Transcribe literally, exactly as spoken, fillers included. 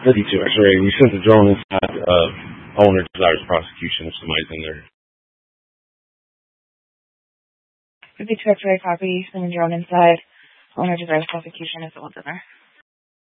fifty-two X-ray. We sent the drone inside. Uh, owner desires prosecution if somebody's in there. fifty-two X-ray copy. Send the drone inside. Owner desires prosecution if someone's in there.